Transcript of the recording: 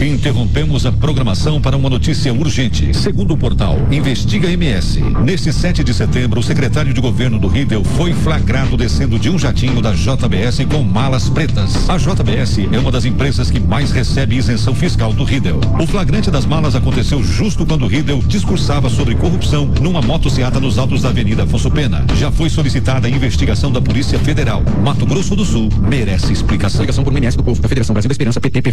Interrompemos a programação para uma notícia urgente. Segundo o portal Investiga MS, neste 7 de setembro, o secretário de governo do Riedel foi flagrado descendo de um jatinho da JBS com malas pretas. A JBS é uma das empresas que mais recebe isenção fiscal do Riedel. O flagrante das malas aconteceu justo quando o Riedel discursava sobre corrupção numa motocicleta nos altos da Avenida Afonso Pena. Já foi solicitada a investigação da Polícia Federal. Mato Grosso do Sul merece explicação. Explicação por MS do Povo da Federação Brasil da Esperança, PT, PV.